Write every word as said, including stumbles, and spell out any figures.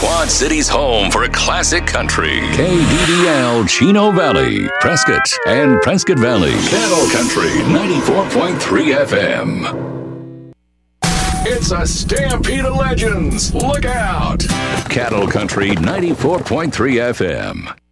Quad City's home for a classic country. K D D L Chino Valley, Prescott, and Prescott Valley. Cattle Country ninety-four point three F M. It's a stampede of legends. Look out! Cattle Country ninety-four point three F M.